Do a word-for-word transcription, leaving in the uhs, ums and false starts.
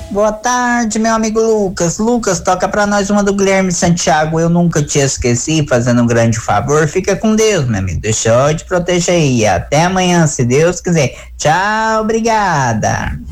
Boa tarde, meu amigo Lucas. Lucas, toca pra nós uma do Guilherme Santiago. Eu nunca te esqueci, fazendo um grande favor. Fica com Deus, meu amigo. Deixa eu te proteger aí. Até amanhã, se Deus quiser. Tchau, obrigada.